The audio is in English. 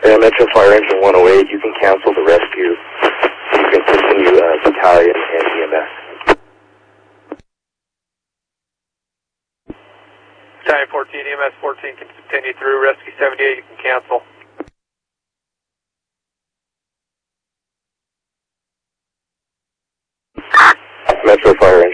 Metro Fire Engine 108, you can cancel the rescue. You can continue battalion and EMS. Battalion 14, EMS 14 can continue through. Rescue 78, you can cancel. Metro Fire